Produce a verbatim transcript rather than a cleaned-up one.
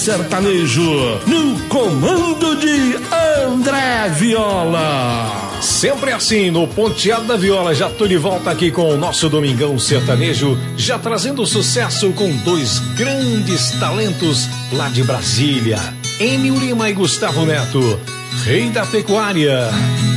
Sertanejo, no comando de André Viola. Sempre assim, no Ponteado da Viola, já tô de volta aqui com o nosso Domingão Sertanejo, já trazendo sucesso com dois grandes talentos lá de Brasília, Enio Lima e Gustavo Neto, Rei da Pecuária.